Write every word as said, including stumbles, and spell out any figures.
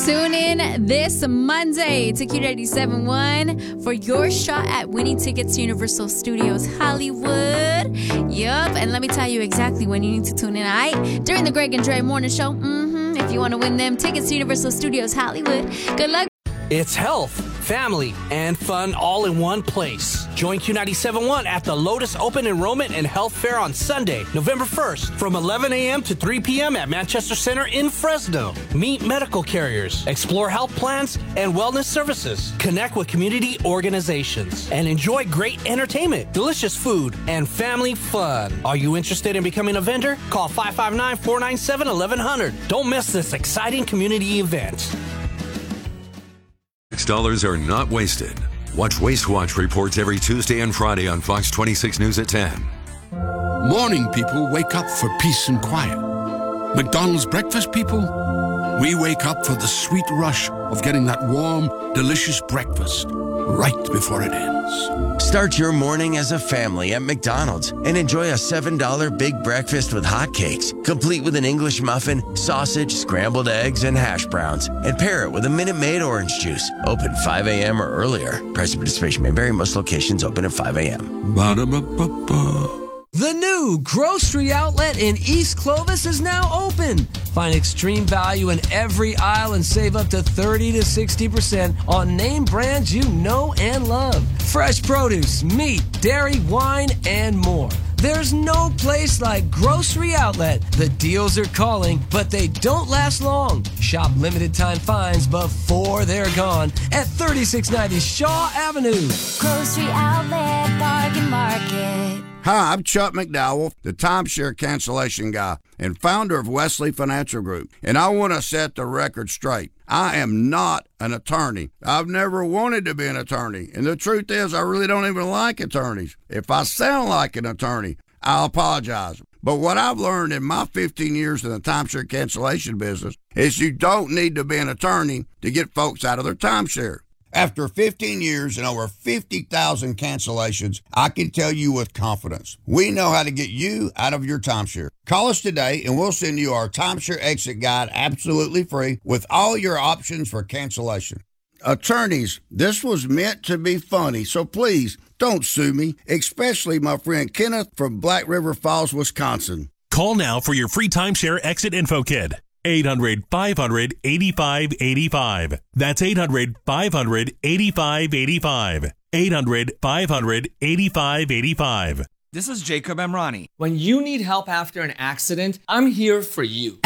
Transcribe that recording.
Tune in this Monday to Q ninety-seven point one for your shot at winning tickets to Universal Studios Hollywood. Yup, and let me tell you exactly when you need to tune in, all right? During the Greg and Dre Morning Show, mm-hmm, if you want to win them tickets to Universal Studios Hollywood. Good luck. It's health, family, and fun all in one place. Join Q ninety-seven point one at the Lotus Open Enrollment and Health Fair on Sunday, November first, from eleven a.m. to three p.m. at Manchester Center in Fresno. Meet medical carriers, explore health plans and wellness services, connect with community organizations, and enjoy great entertainment, delicious food, and family fun. Are you interested in becoming a vendor? Call five five nine, four nine seven, one one zero zero. Don't miss this exciting community event. Dollars are not wasted. Watch Waste Watch reports every Tuesday and Friday on Fox twenty-six News at ten. Morning people wake up for peace and quiet. McDonald's breakfast people, we wake up for the sweet rush of getting that warm, delicious breakfast right before it ends. Start your morning as a family at McDonald's and enjoy a seven dollar big breakfast with hotcakes, complete with an English muffin, sausage, scrambled eggs, and hash browns. And pair it with a Minute Maid orange juice. Open five a.m. or earlier. Price of participation may vary. Most locations open at five a.m. Ba-da-ba-ba-ba. The new grocery outlet in East Clovis is now open. Find extreme value in every aisle and save up to thirty to sixty percent on name brands you know and love. Fresh produce, meat, dairy, wine, and more. There's no place like Grocery Outlet. The deals are calling, but they don't last long. Shop limited time finds before they're gone at thirty-six ninety Shaw Avenue. Grocery Outlet, Bargain Market. Hi, I'm Chuck McDowell, the timeshare cancellation guy and founder of Wesley Financial Group, and I want to set the record straight. I am not an attorney. I've never wanted to be an attorney, and the truth is I really don't even like attorneys. If I sound like an attorney, I'll apologize. But what I've learned in my fifteen years in the timeshare cancellation business is you don't need to be an attorney to get folks out of their timeshare. After fifteen years and over fifty thousand cancellations, I can tell you with confidence, we know how to get you out of your timeshare. Call us today and we'll send you our timeshare exit guide absolutely free with all your options for cancellation. Attorneys, this was meant to be funny, so please don't sue me, especially my friend Kenneth from Black River Falls, Wisconsin. Call now for your free timeshare exit info kit. eight hundred, five hundred, eighty-five eighty-five. That's eight hundred, five hundred, eighty-five eighty-five. eight hundred, five hundred, eighty-five eighty-five. This is Jacob Emrani. When you need help after an accident, I'm here for you.